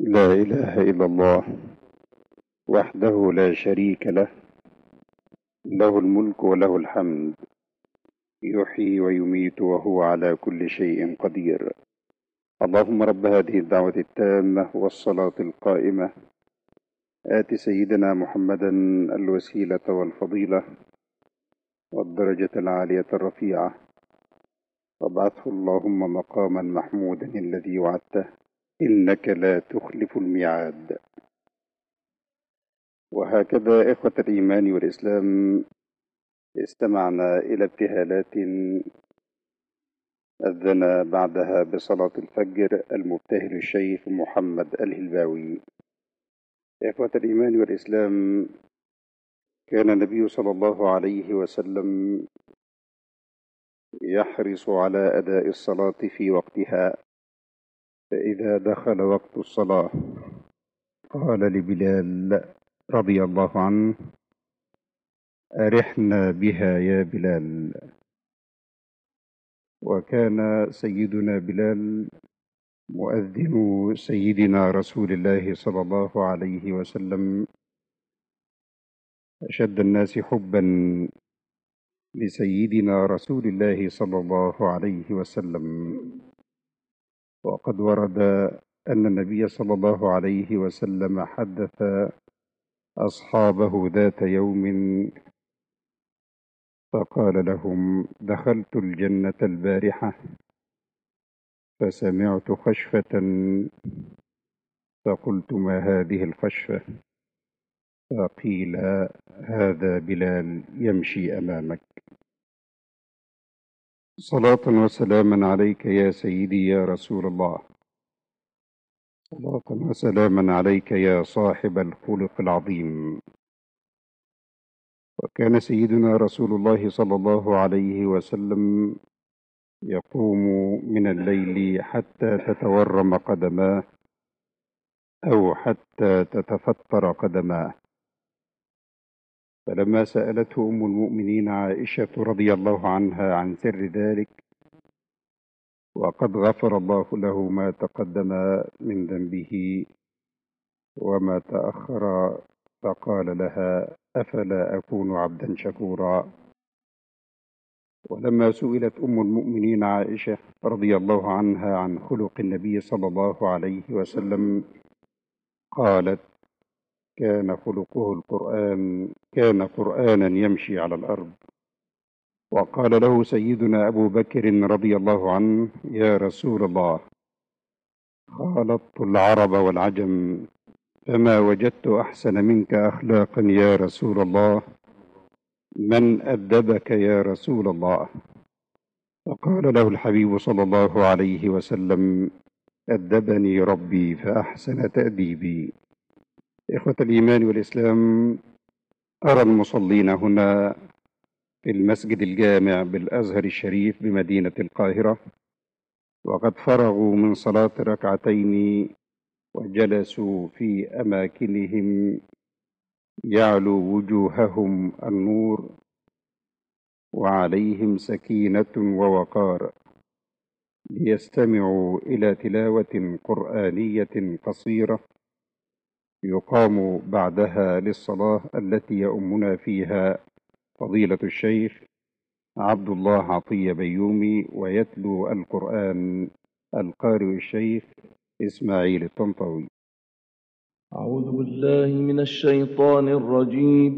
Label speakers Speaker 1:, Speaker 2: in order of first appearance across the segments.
Speaker 1: لا إله إلا الله وحده لا شريك له، له الملك وله الحمد، يحيي ويميت وهو على كل شيء قدير. اللهم رب هذه الدعوة التامة والصلاة القائمة، آت سيدنا محمدا الوسيلة والفضيلة والدرجة العالية الرفيعة، وابعثه اللهم مقاما محمودا الذي وعدته، إنك لا تخلف الميعاد. وهكذا إخوة الإيمان والإسلام، استمعنا إلى ابتهالات أذن بعدها بصلاة الفجر المبتهل الشيخ محمد الهلباوي. إخوة الإيمان والإسلام، كان النبي صلى الله عليه وسلم يحرص على أداء الصلاة في وقتها، فإذا دخل وقت الصلاة قال لبلال رضي الله عنه: أرحنا بها يا بلال. وكان سيدنا بلال مؤذن سيدنا رسول الله صلى الله عليه وسلم أشد الناس حبا لسيدنا رسول الله صلى الله عليه وسلم. وقد ورد أن النبي صلى الله عليه وسلم حدث أصحابه ذات يوم فقال لهم: دخلت الجنة البارحة فسمعت خشفة، فقلت: ما هذه الخشفة؟ فقيل: هذا بلال يمشي أمامك. صلاة وسلاما عليك يا سيدي يا رسول الله، صلاة وسلاما عليك يا صاحب الخلق العظيم. وكان سيدنا رسول الله صلى الله عليه وسلم يقوم من الليل حتى تتورم قدماه أو حتى تتفطر قدماه. فلما سألته أم المؤمنين عائشة رضي الله عنها عن سر ذلك، وقد غفر الله له ما تقدم من ذنبه وما تأخر، فقال لها: أفلا أكون عبدا شكورا؟ ولما سئلت أم المؤمنين عائشة رضي الله عنها عن خلق النبي صلى الله عليه وسلم، قالت: كان خلقه القرآن، كان قرآنا يمشي على الأرض. وقال له سيدنا أبو بكر رضي الله عنه: يا رسول الله، خالطت العرب والعجم، فما وجدت أحسن منك أخلاقا يا رسول الله، من أدبك يا رسول الله؟ فقال له الحبيب صلى الله عليه وسلم: أدبني ربي فأحسن تأديبي. إخوة الإيمان والإسلام، أرى المصلين هنا في المسجد الجامع بالأزهر الشريف بمدينة القاهرة، وقد فرغوا من صلاة ركعتين وجلسوا في أماكنهم، يعلو وجوههم النور وعليهم سكينة ووقار، ليستمعوا إلى تلاوة قرآنية قصيرة يقام بعدها للصلاة التي يؤمنا فيها فضيلة الشيخ عبد الله عطية بيومي، ويتلو القرآن القارئ الشيخ إسماعيل الطنطاوي.
Speaker 2: أعوذ بالله من الشيطان الرجيم.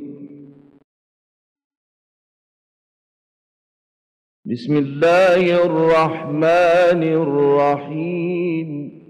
Speaker 2: بسم الله الرحمن الرحيم.